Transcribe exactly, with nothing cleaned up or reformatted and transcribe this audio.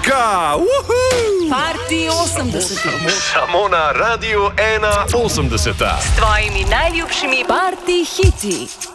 Muzika! Uhu! Party osemdeset. Samo na Radiu ena osemdeset. S tvojimi najljubšimi party hiti.